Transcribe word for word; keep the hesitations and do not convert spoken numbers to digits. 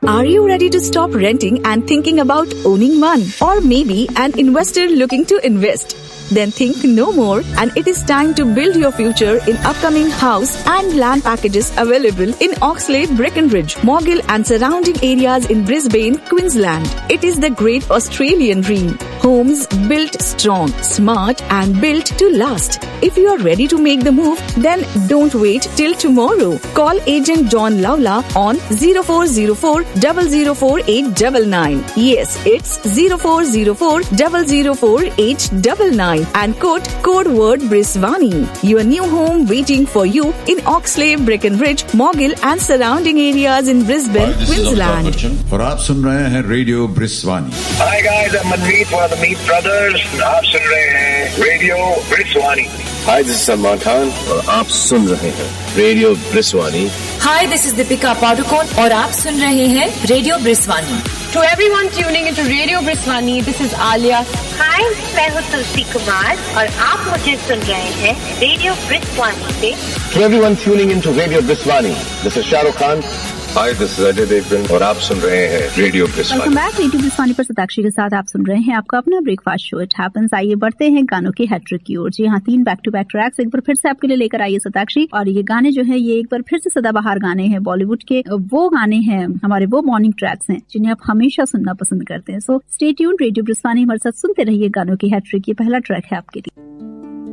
Are you ready to stop renting and thinking about owning one? Or maybe an investor looking to invest? Then think no more, and it is time to build your future in upcoming house and land packages available in Oxlade, Breckenridge, Morgill and surrounding areas in Brisbane, Queensland. It is the great Australian dream. Homes built strong, smart and built to last. If you are ready to make the move, then don't wait till tomorrow. Call agent John Lawla on zero four zero four, zero zero four eight nine nine. Yes, it's zero four zero four, zero zero four eight nine nine. And quote code word Briswani. Your new home waiting for you in Oxlade, Breckenridge, Morgill and surrounding areas in Brisbane, Queensland. और आप सुन रहे हैं radio ब्रिस्वानी. Hi guys, I'm Manmeet for the Meet Brothers. आप सुन रहे हैं radio ब्रिस्वानी. Hi, this is Salman Khan और आप सुन रहे हैं radio ब्रिस्वानी. Hi, this is Deepika Padukone और आप सुन रहे हैं radio ब्रिस्वानी. To everyone tuning into Radio Briswani, this is Alia. Hi, मैं हूँ तुलसी कुमार और आप मुझे सुन रहे हैं रेडियो ब्रिस्वानी से. To everyone tuning into Radio Briswani, this is Shah Rukh Khan. Hi, this is Ajay Devgan और आप सुन रहे हैं रेडियो ब्रिस्वानी. Welcome back. रेडियो ब्रिस्वानी पर सताक्षी के साथ आप सुन रहे हैं आपका अपना ब्रेकफास्ट शो इट हैपेंस. आइए बढ़ते हैं गानों के हैट्रिक की ओर. जी हाँ, तीन बैक टू बैक ट्रैक्स एक बार फिर से आपके लिए लेकर आइए सताक्षी. और ये गाने जो है ये एक बार फिर से सदाबहार गाने हैं बॉलीवुड के. वो गाने हैं हमारे वो मॉर्निंग ट्रैक्स हैं जिन्हें आप हमेशा सुनना पसंद करते हैं. So stay tuned. रेडियो ब्रिस्वानी हमारे साथ सुनते रहिए गानों की हैट्रिक. ये पहला ट्रैक है आपके लिए.